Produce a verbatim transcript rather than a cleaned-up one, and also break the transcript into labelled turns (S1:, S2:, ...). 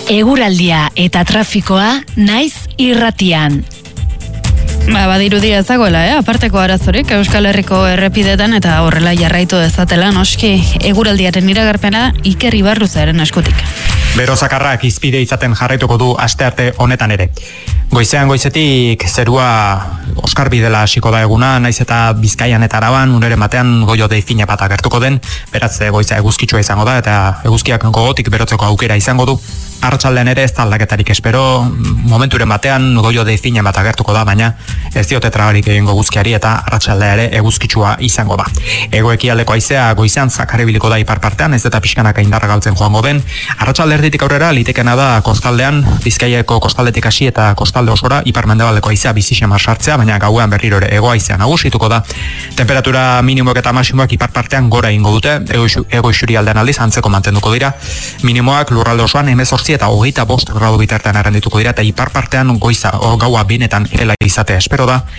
S1: Eguraldia eta trafikoa naiz irratian.
S2: Ba, badirudi ez dagoela, eh? Aparteko arazorik Euskal Herriko errepidetan eta horrela jarraitu dezatela noski eguraldiaren iragarpena Iker Ibarruzaren eskutik.
S3: Bero zakarrak izpide izaten jarraituko du astearte honetan ere. Goizean goizetik zerua oskar bidela hasiko da eguna, naiz eta Bizkaian eta Araban uneren batean goio deifina bat agertuko den, beraz goiza eguzkitsua izango da eta eguzkiak gogotik berotzeko aukera izango du. Arratsaldean ere ez da aldaketarik espero, momenturen batean goio deifina bat agertuko da, baina ez diote trabarik egingo eguzkiari eta arratsaldea ere eguzkitsua izango da. Hego-ekialdeko haizea goizean zakar ibiliko da ipar partean, ez eta pixkanaka indarra galtzen joango den. Arratsalde erditik aurrera litekena da kostaldean, Bizkaiako kostaldetik hasi eta kostalde osora ipar-mendebaldeko haizea bizi xamar sartzea, baina gauean berriro ere hego haizea nagusituko da. Temperatura minimoak eta maximoak ipar partean gora ingo dute, hego isurialdean aldiz antzeko mantenduko dira. Minimoak lurralde osoan hemezortzi eta hogeita bost gradu bitartean arrendituko dira eta ipar partean goiza o gaua binetan erela izatea espero da,